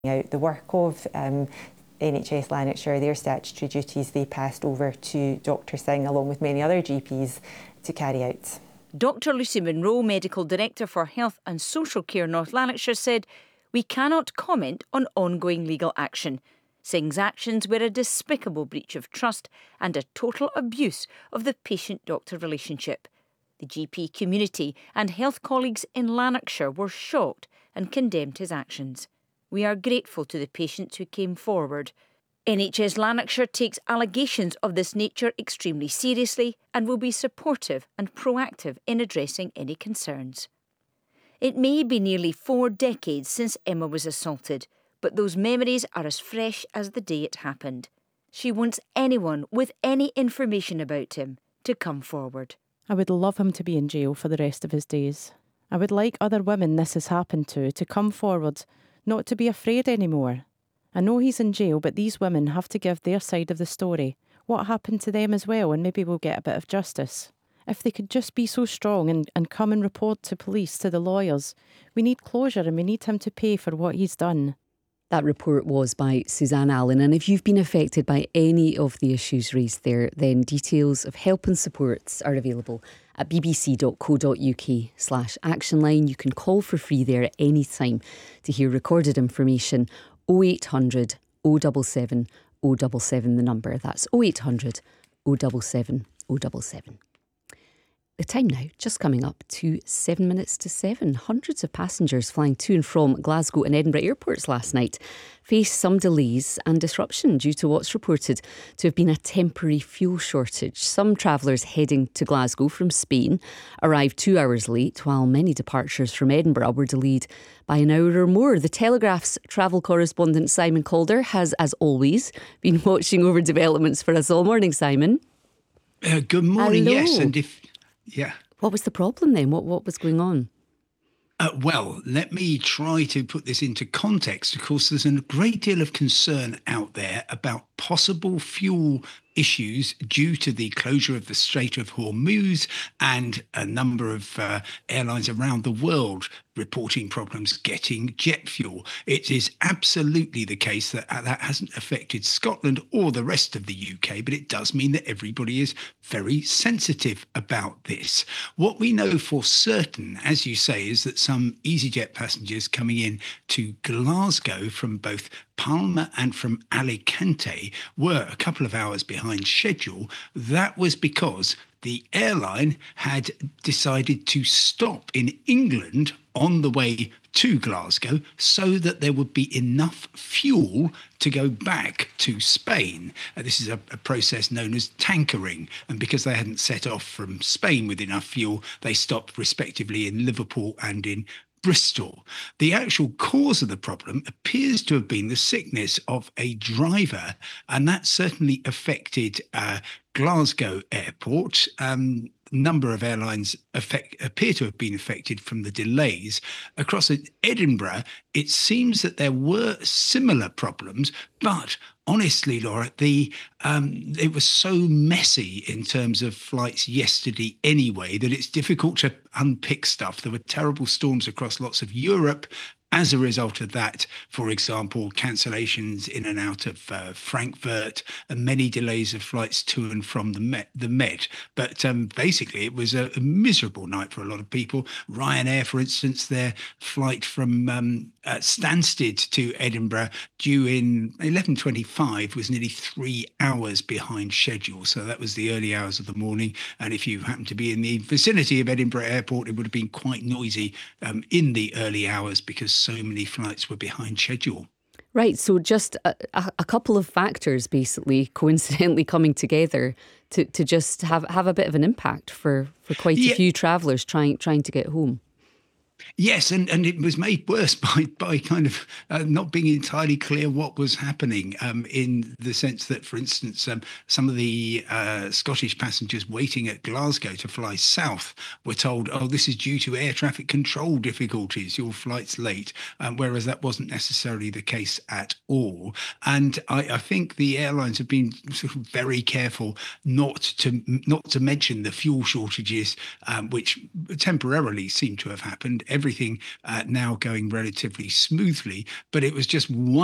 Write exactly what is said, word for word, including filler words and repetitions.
out the work of um, N H S Lanarkshire, their statutory duties, they passed over to Doctor Singh along with many other G Ps to carry out. Doctor Lucy Monroe, Medical Director for Health and Social Care North Lanarkshire, said, "We cannot comment on ongoing legal action. Singh's actions were a despicable breach of trust and a total abuse of the patient-doctor relationship. The G P community and health colleagues in Lanarkshire were shocked and condemned his actions. We are grateful to the patients who came forward. N H S Lanarkshire takes allegations of this nature extremely seriously and will be supportive and proactive in addressing any concerns." It may be nearly four decades since Emma was assaulted, but those memories are as fresh as the day it happened. She wants anyone with any information about him to come forward. "I would love him to be in jail for the rest of his days. I would like other women this has happened to to come forward, not to be afraid anymore. I know he's in jail, but these women have to give their side of the story. What happened to them as well, and maybe we'll get a bit of justice. If they could just be so strong and, and come and report to police, to the lawyers. We need closure and we need him to pay for what he's done." That report was by Suzanne Allen, and if you've been affected by any of the issues raised there, then details of help and supports are available at bbc.co.uk slash action line. You can call for free there at any time to hear recorded information. oh eight hundred, oh seven seven, oh seven seven, the number. That's oh eight hundred, oh seven seven, oh seven seven. The time now, just coming up to seven minutes to seven. Hundreds of passengers flying to and from Glasgow and Edinburgh airports last night faced some delays and disruption due to what's reported to have been a temporary fuel shortage. Some travellers heading to Glasgow from Spain arrived two hours late, while many departures from Edinburgh were delayed by an hour or more. The Telegraph's travel correspondent Simon Calder has, as always, been watching over developments for us all morning. Simon. Uh, good morning, Hello. yes. And if Yeah. What was the problem then? What what was going on? Uh, well, let me try to put this into context. Of course, there's a great deal of concern out there about possible fuel issues due to the closure of the Strait of Hormuz and a number of uh, airlines around the world reporting problems getting jet fuel. It is absolutely the case that uh, that hasn't affected Scotland or the rest of the U K, but it does mean that everybody is very sensitive about this. What we know for certain, as you say, is that some EasyJet passengers coming in to Glasgow from both Palma and from Alicante were a couple of hours behind schedule. That was because the airline had decided to stop in England on the way to Glasgow so that there would be enough fuel to go back to Spain. Uh, this is a, a process known as tankering. And because they hadn't set off from Spain with enough fuel, they stopped respectively in Liverpool and in Bristol. The actual cause of the problem appears to have been the sickness of a driver, and that certainly affected uh, Glasgow Airport. Um, number of airlines affect, appear to have been affected from the delays. Across Edinburgh, it seems that there were similar problems, but honestly, Laura, the um, it was so messy in terms of flights yesterday anyway that it's difficult to unpick stuff. There were terrible storms across lots of Europe. As a result of that, for example, cancellations in and out of uh, Frankfurt and many delays of flights to and from the Met. The Met. But um, basically, it was a, a miserable night for a lot of people. Ryanair, for instance, their flight from um, uh, Stansted to Edinburgh due in eleven twenty-five was nearly three hours behind schedule. So that was the early hours of the morning. And if you happen to be in the vicinity of Edinburgh Airport, it would have been quite noisy um, in the early hours because so many flights were behind schedule. Right, so just a, a couple of factors basically coincidentally coming together to, to just have, have a bit of an impact for, for quite a yeah. few travellers trying trying to get home. Yes, and, and it was made worse by by kind of uh, not being entirely clear what was happening, um, in the sense that, for instance, um, some of the uh, Scottish passengers waiting at Glasgow to fly south were told, oh, this is due to air traffic control difficulties, your flight's late, um, whereas that wasn't necessarily the case at all. And I, I think the airlines have been sort of very careful not to not to mention the fuel shortages, um, which temporarily seem to have happened everything uh, now going relatively smoothly. But it was just one